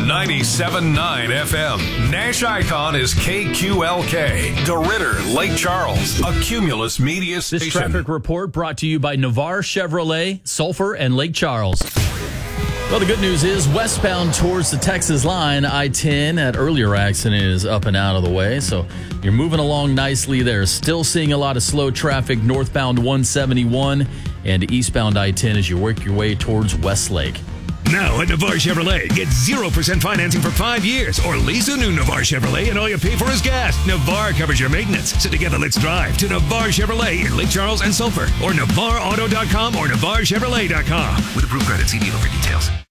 97.9 FM. Nash Icon is KQLK. DeRidder, Lake Charles, a Cumulus Media station. This traffic report brought to you by Navarre Chevrolet, Sulphur, and Lake Charles. Well, the good news is westbound towards the Texas line, I-10, that earlier accident is up and out of the way. So you're moving along nicely there. Still seeing a lot of slow traffic northbound 171 and eastbound I-10 as you work your way towards Westlake. Now at Navarre Chevrolet, get 0% financing for 5 years or lease a new Navarre Chevrolet and all you pay for is gas. Navarre covers your maintenance. So together, let's drive to Navarre Chevrolet in Lake Charles and Sulphur or NavarreAuto.com or NavarreChevrolet.com. With approved credit, see dealer for details.